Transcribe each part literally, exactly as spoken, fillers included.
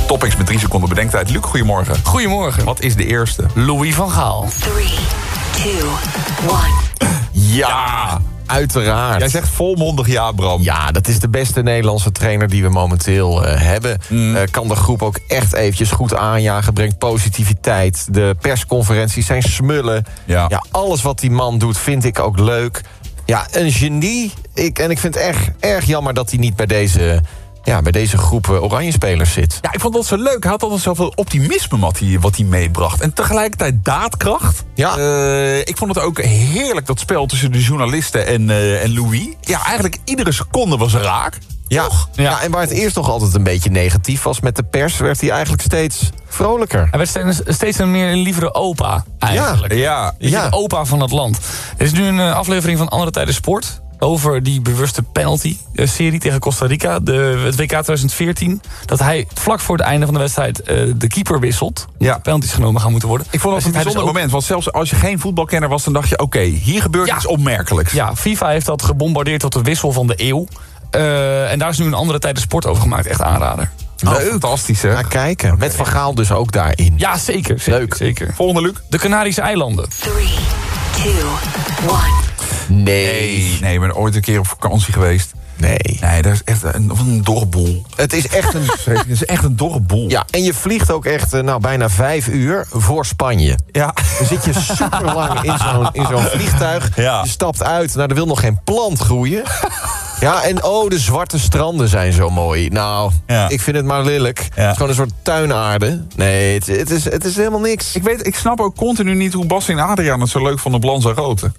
Topics met drie seconden bedenktijd. Luc, goedemorgen. Goedemorgen. Wat is de eerste? Louis van Gaal. three, two, one. Ja, uiteraard. Jij zegt volmondig ja, Bram. Ja, dat is de beste Nederlandse trainer die we momenteel uh, hebben. Mm. Uh, kan de groep ook echt eventjes goed aanjagen. Brengt positiviteit. De persconferenties zijn smullen. Ja. Ja, alles wat die man doet vind ik ook leuk. Ja, een genie. Ik, en ik vind het erg, erg jammer dat hij niet bij deze... Ja, bij deze groep Oranje-spelers zit. Ja, ik vond dat zo leuk. Hij had altijd zoveel optimisme wat hij, wat hij meebracht. En tegelijkertijd daadkracht. Ja. Uh, ik vond het ook heerlijk, dat spel tussen de journalisten en, uh, en Louis. Ja, eigenlijk iedere seconde was raak. Ja. Ja. ja, en waar het eerst nog altijd een beetje negatief was met de pers... werd hij eigenlijk steeds vrolijker. Hij werd steeds, steeds een meer een lievere opa, eigenlijk. Ja, ja. Is ja. de opa van het land. Er is nu een uh, aflevering van Andere Tijden Sport... over die bewuste penalty-serie tegen Costa Rica. De, het W K twintig veertien. Dat hij vlak voor het einde van de wedstrijd uh, de keeper wisselt. Ja. De penalties genomen gaan moeten worden. Ik vond dat een bijzonder dus moment. Want zelfs als je geen voetbalkenner was... dan dacht je, oké, okay, hier gebeurt ja. iets opmerkelijks. Ja, FIFA heeft dat gebombardeerd tot de wissel van de eeuw. Uh, en daar is nu een Andere Tijden Sport over gemaakt. Echt aanrader. Oh, fantastisch, hè? Ga kijken. Okay. Met Van Gaal dus ook daarin. Ja, zeker. zeker Leuk. Zeker. Volgende, Luc. De Canarische eilanden. three, two, one. Nee. Nee, nee, ik ben ooit een keer op vakantie geweest. Nee. Nee, dat is echt een, een dorre boel. Het is echt een... Het is echt een dorre boel. Ja, en je vliegt ook echt nou, bijna vijf uur voor Spanje. Ja. Dan zit je super lang in zo'n, in zo'n vliegtuig. Ja. Je stapt uit, nou, er wil nog geen plant groeien. Ja, en oh, de zwarte stranden zijn zo mooi. Nou, ja. ik vind het maar lelijk. Ja. Het is gewoon een soort tuinaarde. Nee, het, het, is, het is helemaal niks. Ik weet, ik snap ook continu niet hoe Bas en Adriaan het zo leuk vonden op Lanzarote.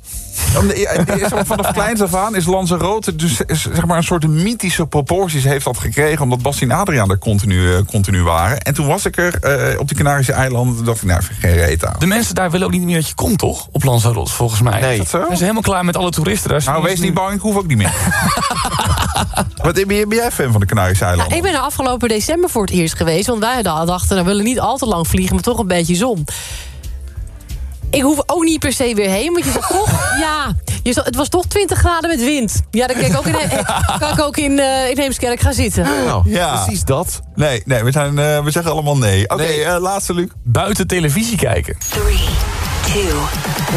Vanaf kleins af aan is Lanzarote dus zeg maar een soort mythische proporties heeft dat gekregen, omdat Bas en Adriaan er continu, continu waren. En toen was ik er uh, op de Canarische eilanden, toen dacht ik, nou, geen reet aan. De mensen daar willen ook niet meer dat je komt, toch? Op Lanzarote, volgens mij. Nee. Is dat zo? Zijn ze helemaal klaar met alle toeristen daar? Nou, wees niet bang, ik hoef ook niet meer. Wat ben jij fan van de Canarische eilanden? Ja, ik ben er afgelopen december voor het eerst geweest. Want wij dachten, nou, we willen niet al te lang vliegen, maar toch een beetje zon. Ik hoef ook niet per se weer heen, want je zag toch... Ja, je zag, het was toch twintig graden met wind. Ja, dan kan ik ook in, kan ik ook in, uh, in Heemskerk gaan zitten. Nou, ja. Precies dat. Nee, nee we, zijn, uh, we zeggen allemaal nee. Oké, okay, nee. uh, laatste, Luc. Buiten televisie kijken. three, two,